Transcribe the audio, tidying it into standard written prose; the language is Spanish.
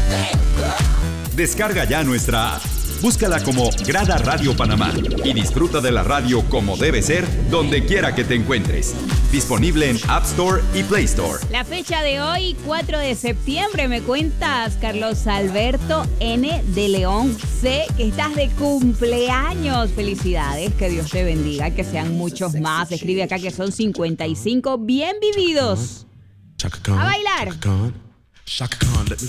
Descarga ya nuestra app. Búscala como Grada Radio Panamá y disfruta de la radio como debe ser, donde quiera que te encuentres. Disponible en App Store y Play Store. La fecha de hoy, 4 de septiembre, me cuentas, Carlos Alberto N. de León. Sé que estás de cumpleaños. Felicidades, que Dios te bendiga, que sean muchos más. Escribe acá que son 55 bien vividos. A bailar.